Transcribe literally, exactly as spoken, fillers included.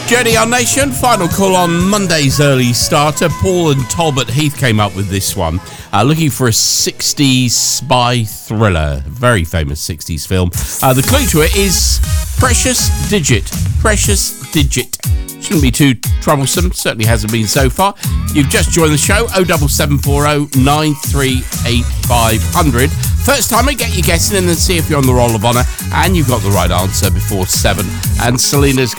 Journey Our Nation, final call on Monday's early starter. Paul and Talbot Heath came up with this one. Uh, looking for a sixties spy thriller. Very famous sixties film. Uh, the clue to it is Precious Digit. Precious Digit. Shouldn't be too troublesome. Certainly hasn't been so far. You've just joined the show. oh seven seven four oh nine three eight five hundred. First timer, get your guessing in and see if you're on the roll of honour. And you've got the right answer before seven. And Selena's got